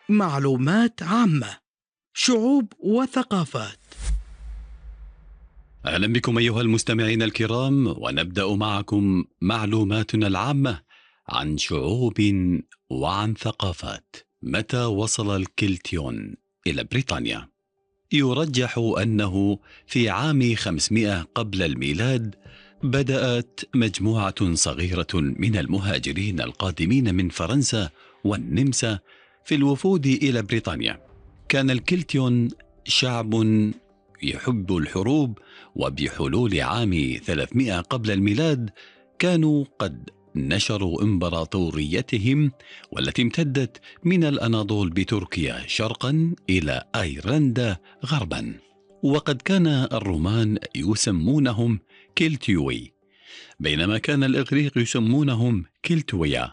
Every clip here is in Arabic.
معلومات عامة، شعوب وثقافات. أهلا بكم أيها المستمعين الكرام، ونبدأ معكم معلوماتنا العامة عن شعوب وعن ثقافات. متى وصل الكلتيون إلى بريطانيا؟ يرجح أنه في عام 500 قبل الميلاد بدأت مجموعة صغيرة من المهاجرين القادمين من فرنسا والنمسا في الوفود إلى بريطانيا. كان الكلتيون شعب يحب الحروب، وبحلول عام 300 قبل الميلاد كانوا قد نشروا إمبراطوريتهم، والتي امتدت من الأناضول بتركيا شرقا إلى أيرلندا غربا. وقد كان الرومان يسمونهم كلتيوي، بينما كان الإغريق يسمونهم كلتويا.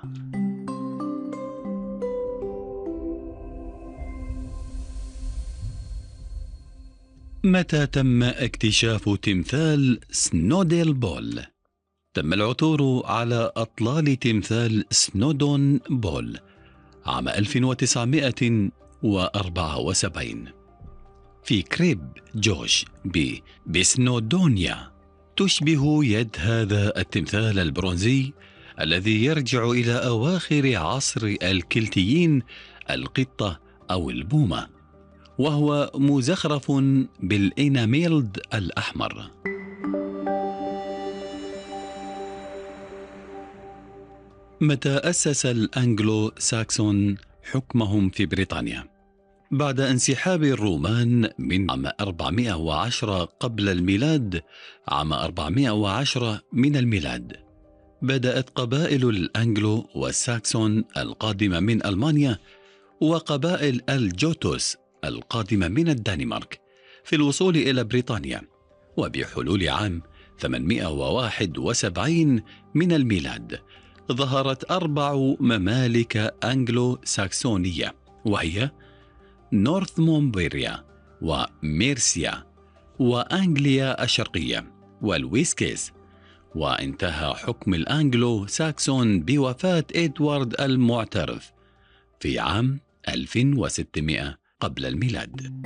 متى تم اكتشاف تمثال سنوديل بول؟ تم العثور على أطلال تمثال سنودون بول عام 1974 في كريب جوش بسنودونيا. تشبه يد هذا التمثال البرونزي الذي يرجع إلى أواخر عصر الكلتيين القطة أو البومة، وهو مزخرف بالإناميلد الأحمر. متى أسس الأنجلو ساكسون حكمهم في بريطانيا؟ بعد انسحاب الرومان من عام 410 قبل الميلاد عام 410 من الميلاد، بدأت قبائل الأنجلو والساكسون القادمة من ألمانيا وقبائل الجوتوس القادمة من الدنمارك في الوصول إلى بريطانيا. وبحلول عام 871 من الميلاد ظهرت 4 ممالك أنجلو ساكسونية، وهي نورثمومبيريا وميرسيا وأنجليا الشرقية والويسكيز. وانتهى حكم الأنجلو ساكسون بوفاة إدوارد المعترف في عام 1600 قبل الميلاد.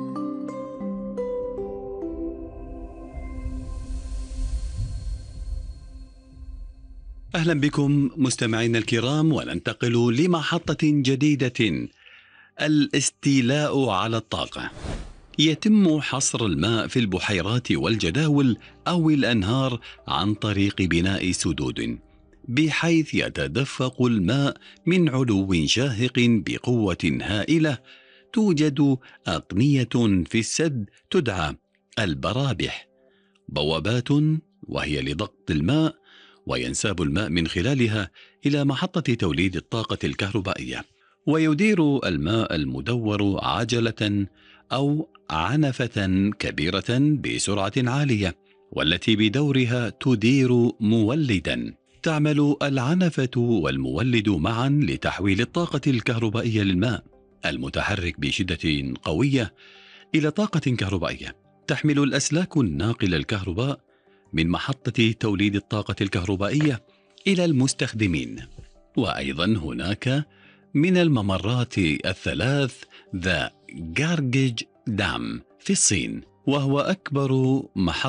أهلا بكم مستمعينا الكرام، وننتقل لمحطة جديدة: الاستيلاء على الطاقة. يتم حصر الماء في البحيرات والجداول أو الأنهار عن طريق بناء سدود، بحيث يتدفق الماء من علو شاهق بقوة هائلة. توجد أقنية في السد تدعى البرابح، بوابات وهي لضغط الماء، وينساب الماء من خلالها إلى محطة توليد الطاقة الكهربائية. ويدير الماء المدور عجلة أو عنفة كبيرة بسرعة عالية، والتي بدورها تدير مولدا. تعمل العنفة والمولد معا لتحويل الطاقة الكهربائية للماء المتحرك بشدة قوية إلى طاقة كهربائية تحمل الأسلاك الناقل الكهرباء من محطة توليد الطاقة الكهربائية إلى المستخدمين. وأيضا هناك من الممرات الثلاث ذا جارجيج دام في الصين، وهو أكبر محطة